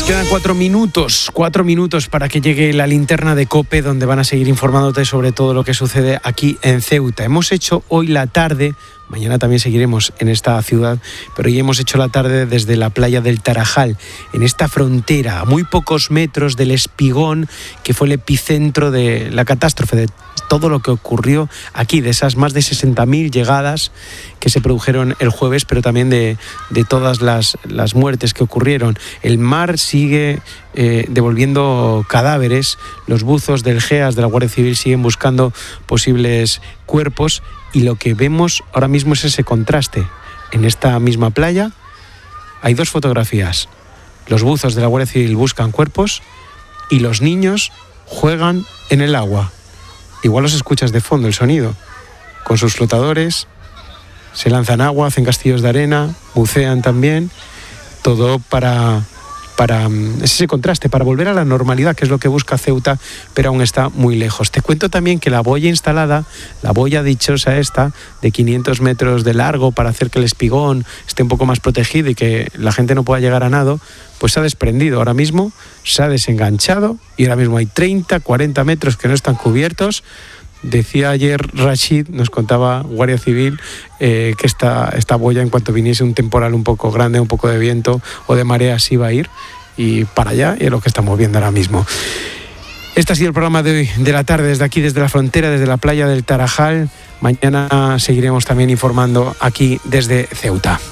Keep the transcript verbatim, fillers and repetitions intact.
Quedan cuatro minutos, cuatro minutos para que llegue la linterna de COPE, donde van a seguir informándote sobre todo lo que sucede aquí en Ceuta. Hemos hecho hoy la tarde, mañana también seguiremos en esta ciudad, pero hoy hemos hecho la tarde desde la playa del Tarajal, en esta frontera, a muy pocos metros del Espigón, que fue el epicentro de la catástrofe, de todo lo que ocurrió aquí, de esas más de sesenta mil llegadas que se produjeron el jueves, pero también de, de todas las, las muertes que ocurrieron. El mar sigue eh, devolviendo cadáveres, los buzos del GEAS, de la Guardia Civil, siguen buscando posibles cuerpos, y lo que vemos ahora mismo es ese contraste. En esta misma playa hay dos fotografías. Los buzos de la Guardia Civil buscan cuerpos y los niños juegan en el agua. Igual los escuchas de fondo, el sonido. Con sus flotadores, se lanzan agua, hacen castillos de arena, bucean también. Todo para, para es ese contraste, para volver a la normalidad, que es lo que busca Ceuta, pero aún está muy lejos. Te cuento también que la boya instalada, la boya dichosa esta, de quinientos metros de largo, para hacer que el Espigón esté un poco más protegido y que la gente no pueda llegar a nado, pues se ha desprendido ahora mismo, se ha desenganchado y ahora mismo hay treinta, cuarenta metros que no están cubiertos. Decía ayer Rashid, nos contaba Guardia Civil, eh, que esta, esta boya, en cuanto viniese un temporal un poco grande, un poco de viento o de marea, se iba a ir, y para allá es lo que estamos viendo ahora mismo. Este ha sido el programa de hoy, de la tarde, desde aquí, desde la frontera, desde la playa del Tarajal. Mañana seguiremos también informando aquí desde Ceuta.